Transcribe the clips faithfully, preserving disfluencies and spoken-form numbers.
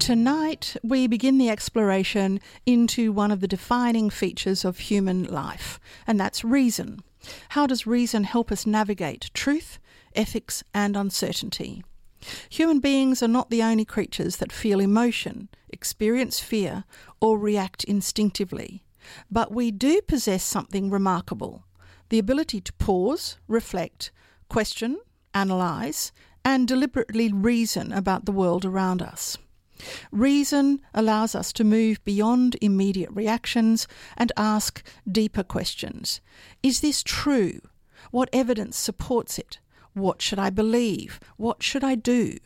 Tonight, we begin the exploration into one of the defining features of human life, and that's reason. How does reason help us navigate truth, ethics, and uncertainty? Human beings are not the only creatures that feel emotion, experience fear, or react instinctively. But we do possess something remarkable: the ability to pause, reflect, question, analyse, and deliberately reason about the world around us. Reason allows us to move beyond immediate reactions and ask deeper questions. Is this true? What evidence supports it? What should I believe? What should I do?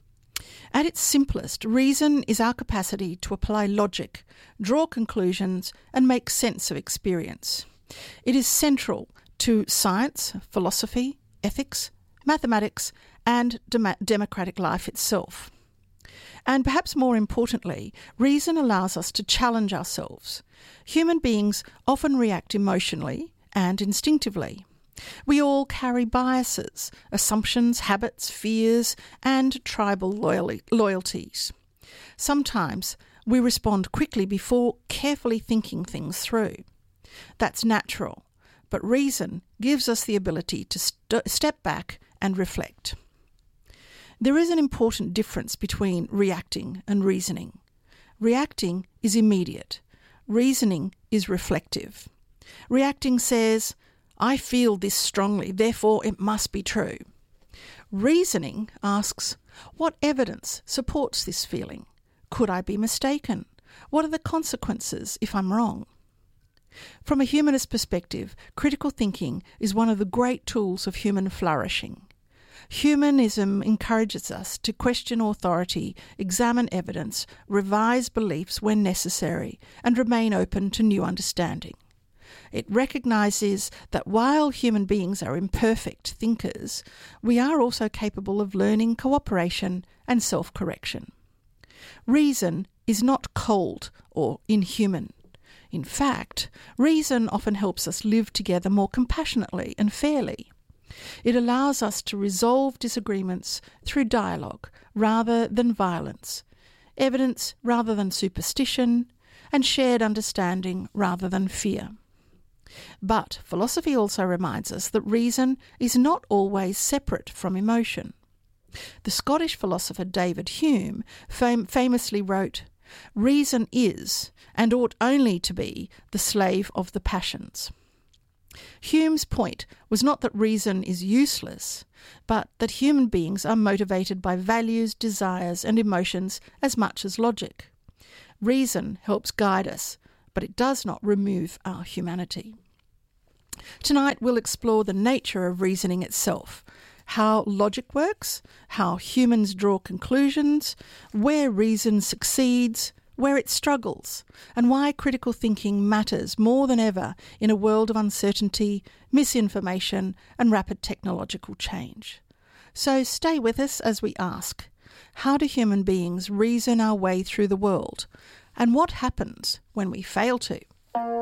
At its simplest, reason is our capacity to apply logic, draw conclusions, and make sense of experience. It is central to science, philosophy, ethics, mathematics, and dem- democratic life itself. And perhaps more importantly, reason allows us to challenge ourselves. Human beings often react emotionally and instinctively. We all carry biases, assumptions, habits, fears, and tribal loyalty, loyalties. Sometimes we respond quickly before carefully thinking things through. That's natural, but reason gives us the ability to st- step back and reflect. There is an important difference between reacting and reasoning. Reacting is immediate. Reasoning is reflective. Reacting says, I feel this strongly, therefore it must be true. Reasoning asks, what evidence supports this feeling? Could I be mistaken? What are the consequences if I'm wrong? From a humanist perspective, critical thinking is one of the great tools of human flourishing. Humanism encourages us to question authority, examine evidence, revise beliefs when necessary, and remain open to new understanding. It recognises that while human beings are imperfect thinkers, we are also capable of learning cooperation and self-correction. Reason is not cold or inhuman. In fact, reason often helps us live together more compassionately and fairly. It allows us to resolve disagreements through dialogue rather than violence, evidence rather than superstition, and shared understanding rather than fear. But philosophy also reminds us that reason is not always separate from emotion. The Scottish philosopher David Hume fam- famously wrote, "Reason is, and ought only to be, the slave of the passions." Hume's point was not that reason is useless, but that human beings are motivated by values, desires, and emotions as much as logic. Reason helps guide us, but it does not remove our humanity. Tonight we'll explore the nature of reasoning itself, how logic works, how humans draw conclusions, where reason succeeds, where it struggles, and why critical thinking matters more than ever in a world of uncertainty, misinformation, and rapid technological change. So stay with us as we ask, how do human beings reason our way through the world, and what happens when we fail to?